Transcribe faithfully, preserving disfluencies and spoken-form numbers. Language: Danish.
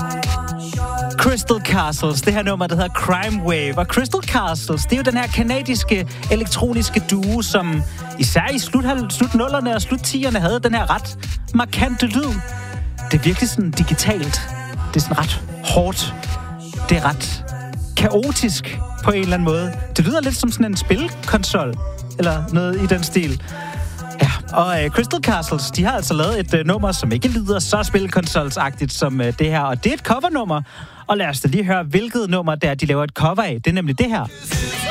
Crystal Castles, det her nummer, der hedder Crime Wave. Og Crystal Castles, det er jo den her kanadiske elektroniske duo, som især i slut, slut nullerne og slut tierne havde den her ret markante lyd. Det er virkelig sådan digitalt. Det er sådan ret hårdt. Det er ret kaotisk på en eller anden måde. Det lyder lidt som sådan en spilkonsol, eller noget i den stil. Ja, og øh, Crystal Castles, de har altså lavet et øh, nummer, som ikke lyder så spilkonsolsagtigt som øh, det her. Og det er et covernummer. Og lad os da lige høre, hvilket nummer det er, de laver et cover af. Det er nemlig det her.